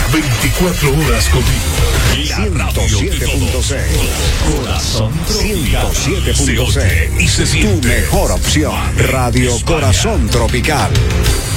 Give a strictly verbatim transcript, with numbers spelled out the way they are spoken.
veinticuatro horas contigo. ciento siete punto seis. Corazón ciento siete punto se oye y se seis. Tu siente. mejor opción. Radio Corazón Tropical.